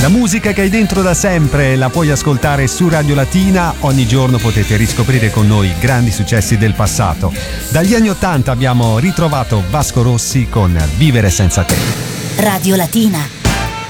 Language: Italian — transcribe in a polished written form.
La musica che hai dentro da sempre la puoi ascoltare su Radio Latina. Ogni giorno potete riscoprire con noi grandi successi del passato. Dagli anni '80 abbiamo ritrovato Vasco Rossi con Vivere senza te. Radio Latina.